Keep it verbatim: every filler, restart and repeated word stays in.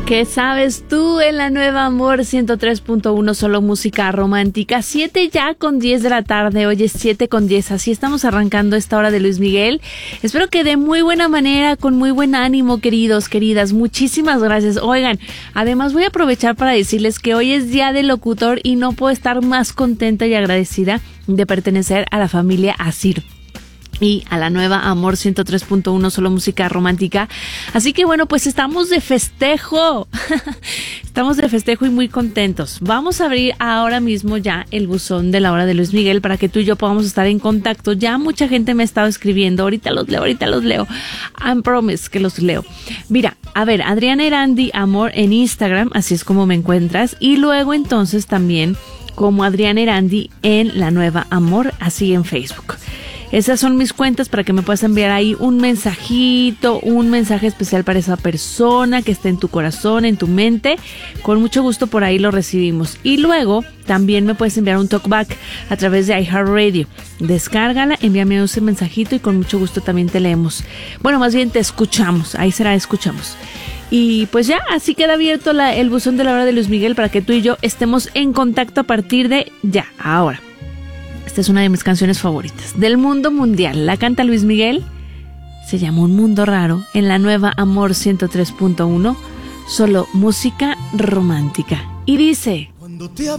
¿Qué sabes tú en la nueva Amor ciento tres punto uno, solo música romántica? siete ya con diez de la tarde, hoy es siete con diez, así estamos arrancando esta hora de Luis Miguel. Espero que de muy buena manera, con muy buen ánimo, queridos, queridas. Muchísimas gracias. Oigan, además voy a aprovechar para decirles que hoy es Día del Locutor y no puedo estar más contenta y agradecida de pertenecer a la familia Asir y a la nueva Amor ciento tres punto uno, solo música romántica. Así que bueno, pues estamos de festejo. Estamos de festejo y muy contentos. Vamos a abrir ahora mismo ya el buzón de la hora de Luis Miguel para que tú y yo podamos estar en contacto. Ya mucha gente me ha estado escribiendo. Ahorita los leo, ahorita los leo. I promise que los leo. Mira, a ver, Adriana Erandi Amor en Instagram, así es como me encuentras. Y luego entonces también como Adriana Erandi en la nueva Amor, así en Facebook. Esas son mis cuentas para que me puedas enviar ahí un mensajito, un mensaje especial para esa persona que está en tu corazón, en tu mente. Con mucho gusto por ahí lo recibimos. Y luego también me puedes enviar un talkback a través de iHeartRadio. Descárgala, envíame ese mensajito y con mucho gusto también te leemos. Bueno, más bien te escuchamos. Ahí será, escuchamos. Y pues ya, así queda abierto la, el buzón de la hora de Luis Miguel para que tú y yo estemos en contacto a partir de ya, ahora. Esta es una de mis canciones favoritas del mundo mundial. La canta Luis Miguel. Se llama Un Mundo Raro en la nueva Amor ciento tres punto uno. Solo música romántica. Y dice... Cuando te